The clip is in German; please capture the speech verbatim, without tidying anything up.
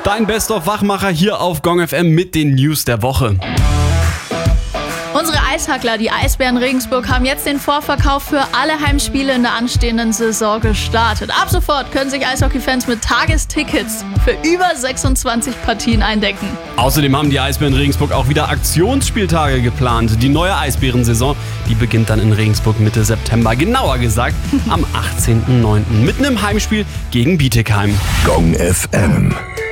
Dein Best-of-Wachmacher hier auf Gong F M mit den News der Woche. Unsere Eishackler, die Eisbären Regensburg, haben jetzt den Vorverkauf für alle Heimspiele in der anstehenden Saison gestartet. Ab sofort können sich Eishockey-Fans mit Tagestickets für über sechsundzwanzig Partien eindecken. Außerdem haben die Eisbären Regensburg auch wieder Aktionsspieltage geplant. Die neue Eisbärensaison, die beginnt dann in Regensburg Mitte September. Genauer gesagt am achtzehnten neunten mit einem Heimspiel gegen Bietigheim. Gong F M.